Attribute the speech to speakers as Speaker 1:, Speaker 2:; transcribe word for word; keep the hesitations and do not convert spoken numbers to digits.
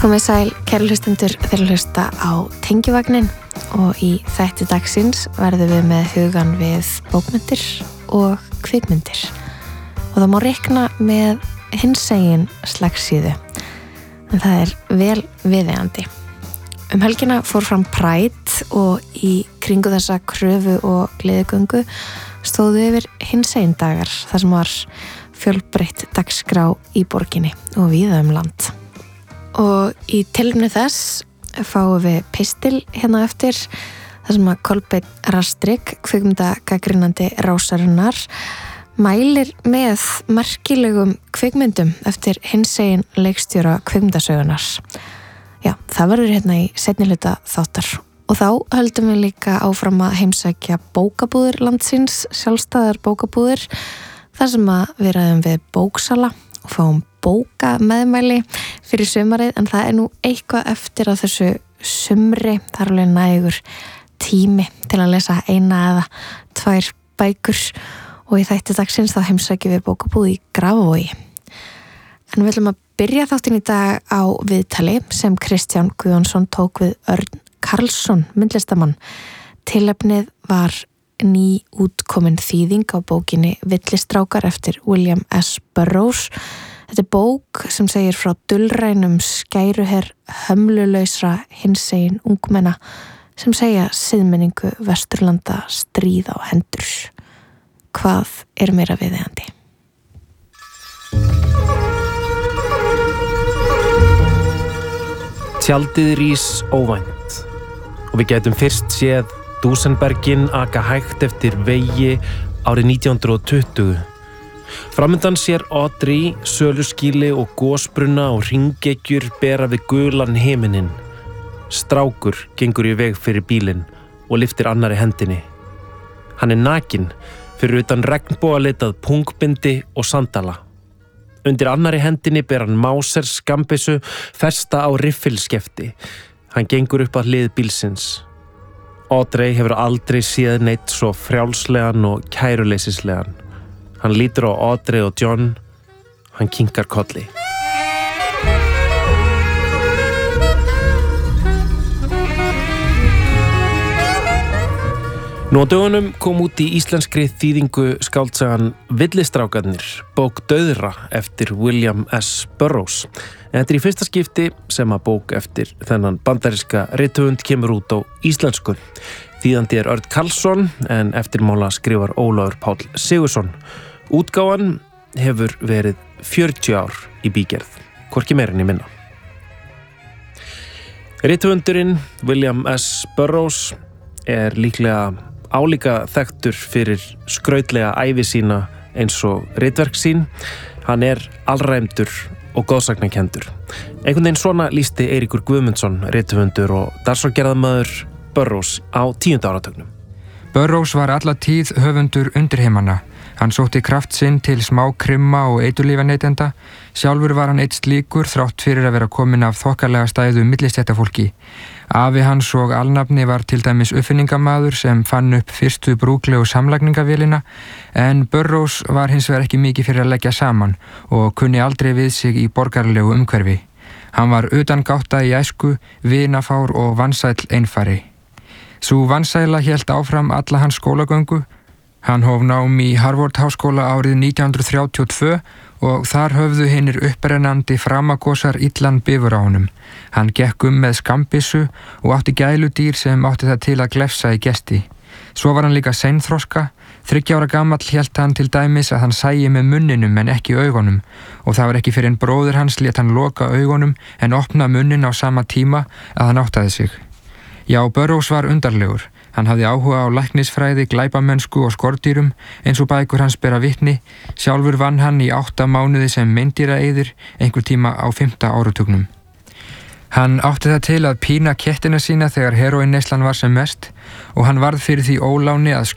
Speaker 1: Komið sæl, kæru hlustendur, þeir hlusta á Tengjuvagnin og í þætti dagsins verðum við með hugan við bókmyndir og kvikmyndir. Og það má reikna með hinsegin slagsíðu, en það er vel viðeigandi. Um helgina fór fram Pride og í kringu þessa kröfu og gleðigöngu stóðu yfir hinsegin dagar, þar sem var fjölbreytt dagskrá í borginni og víða um land. Og í tilefni þess fáum við pistil hérna eftir þar sem að Kolbeinn Rastrik, kvikmyndagagnrýnandi Rásarinnar, mælir með merkilegum kvikmyndum eftir hinsegin leikstjóra kvikmyndasögunar. Já, það verður hérna í seinni hluta þáttar. Og þá höldum við líka áfram að heimsækja bókabúðir landsins, sjálfstæðar bókabúðir, þar sem að við ræðum við bóksala og fáum bóka meðmæli fyrir sumarið, en það er nú eitthvað eftir á þessu sumri. Það er alveg nægur tími til að lesa eina eða tvær bækur og í þætti dagsins þá heimsækjum við bókabúð í Grafarvogi. En við ætlum að byrja þáttinn í dag á viðtali sem Kristján Guðjónsson tók við Örn Karlsson, myndlistamann. Tilefnið var ný útkomin þýðing á bókinni Villistrákar eftir William S. Burroughs. Þetta er bók sem segir frá dulrænum skæruher hömlulausra hinsegin ungmenna sem segja siðmenningu Vesturlanda stríð á hendur. Hvað er meira viðeigandi?
Speaker 2: Tjaldið rís óvænt og við getum fyrst séð Dusenbergin aka hægt eftir vegi árið nítján hundrað tuttugu. Framundan sér Audrey, söluskýli og gosbrunna og hringekjur bera við gulan himininn. Strákur gengur í veg fyrir bílinn og lyftir annari hendinni. Hann er nakinn fyrir utan regnbogalitað pungbindi og sandala. Undir annari hendinni ber hann Mauser skambissu festa á riffilskefti. Hann gengur upp að hlið bílsins. Audrey hefur aldrei séð neitt svo frjálslegan og kæruleysislegan. Hann lítur á Audrey og John. Hann kinkar kolli. Nú á dögunum kom út í íslenskri þýðingu skáldsagan Villistrákarnir, bók dauðra eftir William S. Burroughs. En þetta er í fyrsta skipti sem að bók eftir þennan bandaríska rithöfund kemur út á íslensku. Þýðandi er Örn Karlsson en eftirmála skrifar Ólafur Páll Sigurðsson. Útgáfan hefur verið fjörutíu ár í bígerð, hvorki meira en í minna. Rithöfundurinn William S. Burroughs er líklega álíka þekktur fyrir skrautlega ævi sína eins og ritverk sín. Hann er alræmdur og góðsagnakenndur. Einhvern veginn svona lýsti Eiríkur Guðmundsson, rithöfundur og dagskrárgerðarmaður Burroughs á tíunda áratugnum.
Speaker 3: Burroughs var alla tíð höfundur undirheimanna. Hann sótti kraft sinn til smákrimma og eiturlyfjaneytenda. Sjálfur var hann eitt slíkur þrátt fyrir að vera kominn af þokkalega stæðu millistéttafólki. Afi hans og alnafni var til dæmis uppfinningamaður sem fann upp fyrstu brúklegu samlagningavélina, en Burroughs var hins vegar ekki mikið fyrir að leggja saman og kunni aldrei við sig í borgarlegu umhverfi. Hann var utangátta í æsku, vinafár og vansæll einfari. Sú vansæla hélt áfram alla hans skólagöngu. Hann hóf nám í Harvard-háskóla árið nítján hundrað þrjátíu og tvö og þar höfðu hinir upprennandi framagosar illan bifur á honum. Hann gekk um með skambissu og átti gæludýr sem átti það til að glefsa í gesti. Svo var hann líka seinþroska. Þriggja ára gamall hélt hann til dæmis að hann sæi með munninum en ekki augunum og það var ekki fyrir en bróðir hans lét hann loka augunum en opna munnin á sama tíma að hann áttaði sig. Já, Burroughs var undarlegur. Hann hafði áhuga á læknisfræði, glæpamennsku og skordýrum eins og bækur hans bera vitni. Sjálfur vann hann í átta mánuði sem meindýraeyðir einhver tíma á fimmta áratugnum. Hann átti það til að pína kettina sína þegar heroínneyslan var sem mest og hann varð fyrir því óláni að